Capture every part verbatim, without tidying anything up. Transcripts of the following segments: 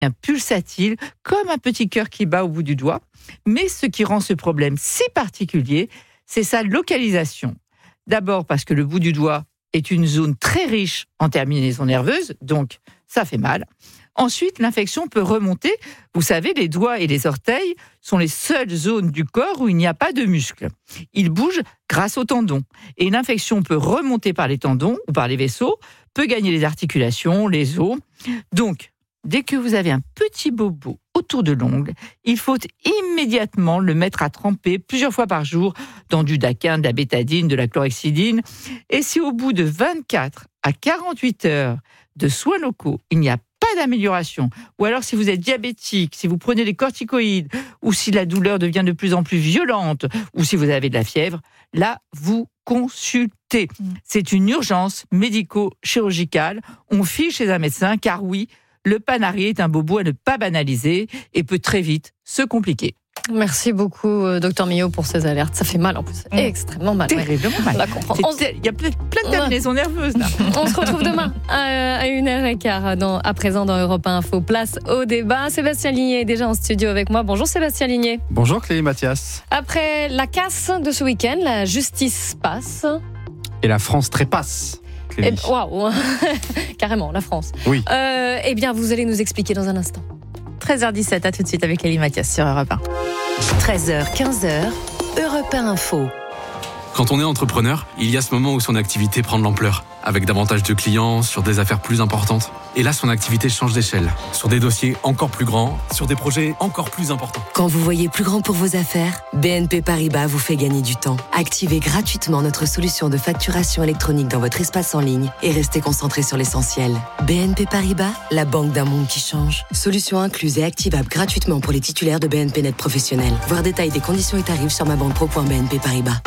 un pulsatile, comme un petit cœur qui bat au bout du doigt. Mais ce qui rend ce problème si particulier, c'est sa localisation. D'abord parce que le bout du doigt est une zone très riche en terminaisons nerveuses, donc ça fait mal. Ensuite, l'infection peut remonter. Vous savez, les doigts et les orteils sont les seules zones du corps où il n'y a pas de muscles. Ils bougent grâce aux tendons. Et l'infection peut remonter par les tendons ou par les vaisseaux, peut gagner les articulations, les os. Donc, dès que vous avez un petit bobo autour de l'ongle, il faut immédiatement le mettre à tremper plusieurs fois par jour dans du daquin, de la bétadine, de la chlorhexidine. Et si au bout de vingt-quatre à quarante-huit heures de soins locaux, il n'y a pas d'amélioration, ou alors si vous êtes diabétique, si vous prenez des corticoïdes, ou si la douleur devient de plus en plus violente, ou si vous avez de la fièvre, là, vous consultez. C'est une urgence médico-chirurgicale. On file chez un médecin, car oui, le panarié est un bobo à ne pas banaliser et peut très vite se compliquer. Merci beaucoup, docteur Millot, pour ces alertes. Ça fait mal en plus, mmh. extrêmement mal. Terriblement ouais. mal. On la comprend. On... Il y a plein de terminaisons ouais. nerveuses là. On se retrouve demain à une heure quinze dans, à présent dans Europe un Info. Place au débat. Sébastien Ligné est déjà en studio avec moi. Bonjour Sébastien Ligné. Bonjour Clélie Mathias. Après la casse de ce week-end, la justice passe. Et la France trépasse. Waouh, wow. Carrément, la France. Oui. Euh, eh bien, vous allez nous expliquer dans un instant. treize heures dix-sept, à tout de suite avec Clélie Mathias sur Europe un. treize heures quinze, Europe un Info. Quand on est entrepreneur, il y a ce moment où son activité prend de l'ampleur, avec davantage de clients, sur des affaires plus importantes. Et là, son activité change d'échelle, sur des dossiers encore plus grands, sur des projets encore plus importants. Quand vous voyez plus grand pour vos affaires, B N P Paribas vous fait gagner du temps. Activez gratuitement notre solution de facturation électronique dans votre espace en ligne et restez concentré sur l'essentiel. B N P Paribas, la banque d'un monde qui change. Solution incluse et activable gratuitement pour les titulaires de B N P Net professionnels. Voir détail des conditions et tarifs sur ma banque pro point b n p paribas.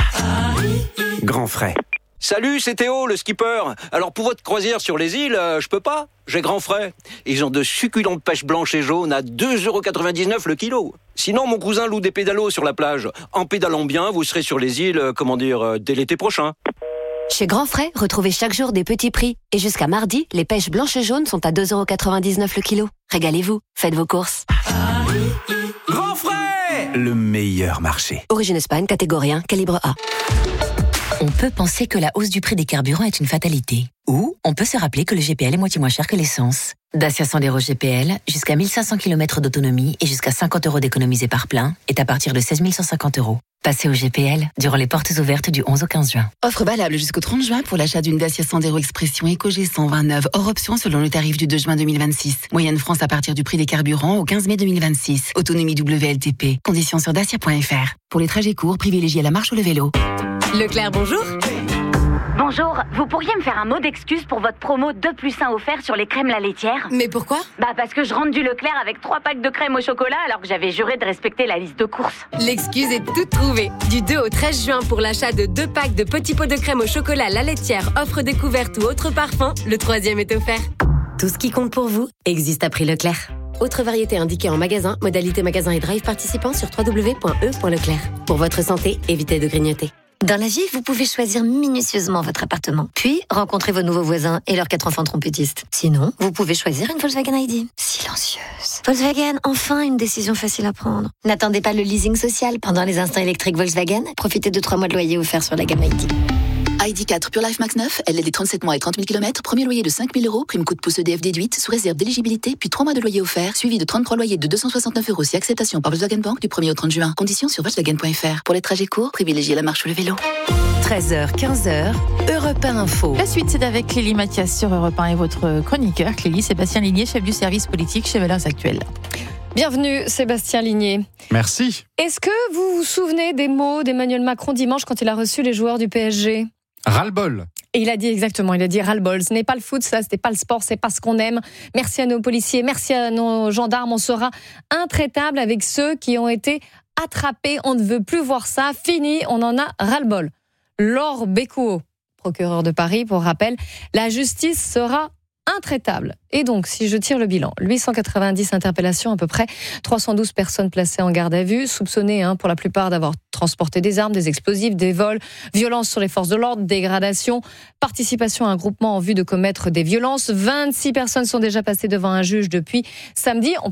Grand frais. Salut, c'est Théo, le skipper. Alors pour votre croisière sur les îles, euh, je peux pas. J'ai grand frais. Ils ont de succulentes pêches blanches et jaunes à deux euros quatre-vingt-dix-neuf le kilo. Sinon, mon cousin loue des pédalos sur la plage. En pédalant bien, vous serez sur les îles, euh, comment dire, euh, dès l'été prochain. Chez Grand Frais, retrouvez chaque jour des petits prix. Et jusqu'à mardi, les pêches blanches et jaunes sont à deux euros quatre-vingt-dix-neuf le kilo. Régalez-vous, faites vos courses. Grand Frais, le meilleur marché. Origine Espagne, catégorie un, calibre A. On peut penser que la hausse du prix des carburants est une fatalité. Ou on peut se rappeler que le G P L est moitié moins cher que l'essence. Dacia Sandero G P L, jusqu'à mille cinq cents kilomètres d'autonomie et jusqu'à cinquante euros d'économisés par plein, est à partir de seize mille cent cinquante euros. Passez au G P L durant les portes ouvertes du onze au quinze juin. Offre valable jusqu'au trente juin pour l'achat d'une Dacia Sandero Expression EcoG cent vingt-neuf, hors option selon le tarif du deux juin deux mille vingt-six. Moyenne France à partir du prix des carburants au quinze mai deux mille vingt-six. Autonomie W L T P. Conditions sur dacia point f r. Pour les trajets courts, privilégiez la marche ou le vélo. Leclerc, bonjour. Bonjour, vous pourriez me faire un mot d'excuse pour votre promo deux plus un offert sur les crèmes la laitière ? Mais pourquoi ? Bah parce que je rentre du Leclerc avec trois packs de crème au chocolat alors que j'avais juré de respecter la liste de courses. L'excuse est toute trouvée. Du deux au treize juin pour l'achat de deux packs de petits pots de crème au chocolat la laitière, offre découverte ou autre parfum, le troisième est offert. Tout ce qui compte pour vous existe à prix Leclerc. Autre variété indiquée en magasin, modalité magasin et drive participant sur w w w point e point leclerc. Pour votre santé, évitez de grignoter. Dans la vie, vous pouvez choisir minutieusement votre appartement, puis rencontrer vos nouveaux voisins et leurs quatre enfants trompettistes. Sinon, vous pouvez choisir une Volkswagen I D. Silencieuse. Volkswagen, enfin une décision facile à prendre. N'attendez pas le leasing social. Pendant les instants électriques Volkswagen, profitez de trois mois de loyer offerts sur la gamme I D. I D quatre Pure Life Max neuf, L L D trente-sept mois et trente mille kilomètres, premier loyer de cinq mille euros, prime coup de pouce E D F déduite, sous réserve d'éligibilité, puis trois mois de loyer offert, suivi de trente-trois loyers de deux cent soixante-neuf euros si acceptation par Volkswagen Bank du premier au trente juin. Conditions sur volkswagen point f r. Pour les trajets courts, privilégiez la marche ou le vélo. treize heures quinze, Europe un Info. La suite, c'est avec Clélie Mathias sur Europe un et votre chroniqueur, Clélie, Sébastien Ligné, chef du service politique chez Valeurs Actuelles. Bienvenue Sébastien Ligné. Merci. Est-ce que vous vous souvenez des mots d'Emmanuel Macron dimanche quand il a reçu les joueurs du P S G ? Ras-le-bol. Et il a dit exactement, il a dit ras-le-bol. Ce n'est pas le foot, ça, ce n'est pas le sport, c'est pas ce qu'on aime. Merci à nos policiers, merci à nos gendarmes. On sera intraitable avec ceux qui ont été attrapés. On ne veut plus voir ça. Fini, on en a ras-le-bol. Laure Bécouot, procureur de Paris, pour rappel, la justice sera intraitable. Et donc, si je tire le bilan, huit cent quatre-vingt-dix interpellations à peu près, trois cent douze personnes placées en garde à vue, soupçonnées hein, pour la plupart d'avoir transporté des armes, des explosifs, des vols, violences sur les forces de l'ordre, dégradation, participation à un groupement en vue de commettre des violences. vingt-six personnes sont déjà passées devant un juge depuis samedi. On